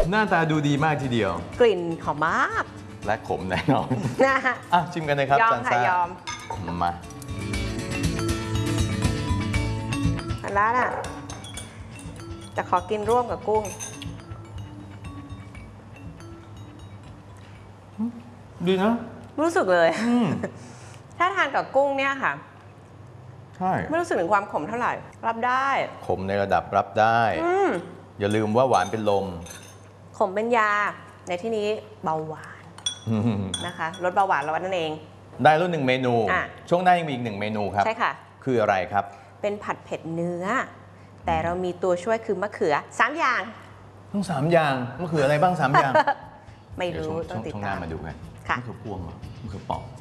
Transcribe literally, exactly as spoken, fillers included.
หน้าตาดูดีมากทีเดียวกลิ่นหอมมากและขมแน่นอนนะฮะอ่ะชิมกันเลยครับยอมจันค่ะซ่ายอมมาอันนั้นอ่ะจะขอกินร่วมกับกุ้งดีนะรู้สึกเลย ถ้าทานกับกุ้งเนี่ยค่ะใช่ไม่รู้สึกถึงความขมเท่าไหร่รับได้ขมในระดับรับได้อย่าลืมว่าหวานเป็นลมขมเป็นยาในที่นี้เบาหวานนะคะลดเบาหวานเรานั่นเองได้รุ่นหนึ่งเมนูช่วงหน้ายังมีอีกหนึ่งเมนูครับใช่ค่ะคืออะไรครับเป็นผัดเผ็ดเนื้อแต่เรามีตัวช่วยคือมะเขือสามอย่างต้องสามอย่างมะเขืออะไรบ้างสามอย่างไม่รู้ต้องติดตามช่วงหน้ามาดูกันมะเขือพวงเหรอมะเขือเปราะ